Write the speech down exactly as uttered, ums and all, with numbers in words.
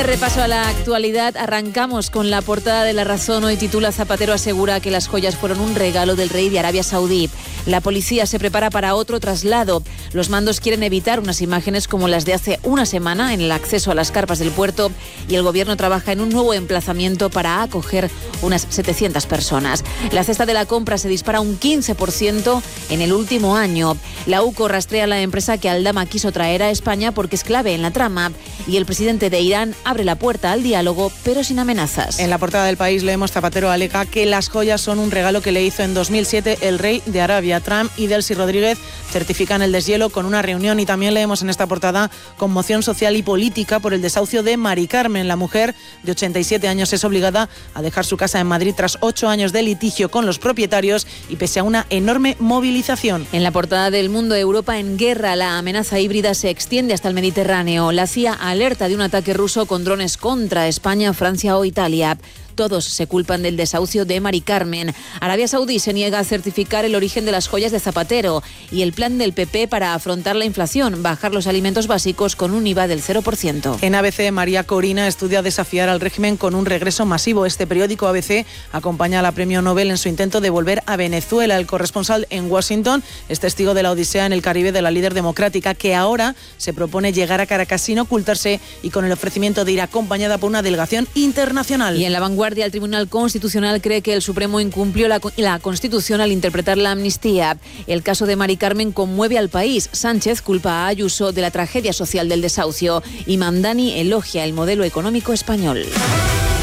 Repaso a la actualidad. Arrancamos con la portada de La Razón. Hoy titula: Zapatero asegura que las joyas fueron un regalo del rey de Arabia Saudí. La policía se prepara para otro traslado. Los mandos quieren evitar unas imágenes como las de hace una semana en el acceso a las carpas del puerto, y el gobierno trabaja en un nuevo emplazamiento para acoger unas setecientas personas. La cesta de la compra se dispara un quince por ciento en el último año. La UCO rastrea a la empresa que Aldama quiso traer a España porque es clave en la trama, y el presidente de Irán abre la puerta al diálogo, pero sin amenazas. En la portada del País leemos: Zapatero alega que las joyas son un regalo que le hizo en dos mil siete el rey de Arabia. Trump y Delcy Rodríguez certifican el deshielo con una reunión. Y también leemos en esta portada: conmoción social y política por el desahucio de Mari Carmen. La mujer de ochenta y siete años es obligada a dejar su casa en Madrid tras ocho años de litigio con los propietarios y pese a una enorme movilización. En la portada del Mundo, Europa en guerra. La amenaza híbrida se extiende hasta el Mediterráneo. La C I A alerta de un ataque ruso con drones contra España, Francia o Italia. Todos se culpan del desahucio de Mari Carmen. Arabia Saudí se niega a certificar el origen de las joyas de Zapatero, y el plan del P P para afrontar la inflación: bajar los alimentos básicos con un I V A del cero por ciento. En A B C, María Corina estudia desafiar al régimen con un regreso masivo. Este periódico, A B C, acompaña a la premio Nobel en su intento de volver a Venezuela. El corresponsal en Washington es testigo de la odisea en el Caribe de la líder democrática, que ahora se propone llegar a Caracas sin ocultarse y con el ofrecimiento de ir acompañada por una delegación internacional. Y en La Vanguardia, el Tribunal Constitucional cree que el Supremo incumplió la, la Constitución al interpretar la amnistía. El caso de Mari Carmen conmueve al país. Sánchez culpa a Ayuso de la tragedia social del desahucio y Mamdani elogia el modelo económico español.